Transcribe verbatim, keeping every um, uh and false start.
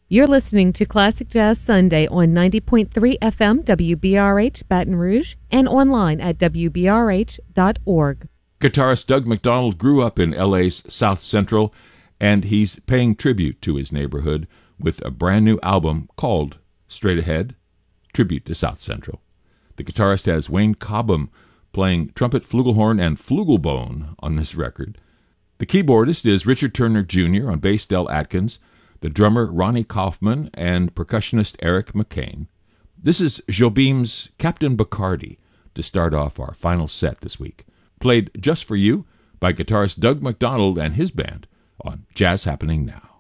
You're listening to Classic Jazz Sunday on ninety point three F M W B R H Baton Rouge and online at W B R H dot org. Guitarist Doug McDonald grew up in L A's South Central, and he's paying tribute to his neighborhood with a brand new album called Straight Ahead, Tribute to South Central. The guitarist has Wayne Cobham playing trumpet, flugelhorn, and flugelbone on this record. The keyboardist is Richard Turner Junior on bass, Del Atkins, the drummer Ronnie Kaufman, and percussionist Eric McCain. This is Jobim's Captain Bacardi to start off our final set this week, played just for you by guitarist Doug McDonald and his band on Jazz Happening Now.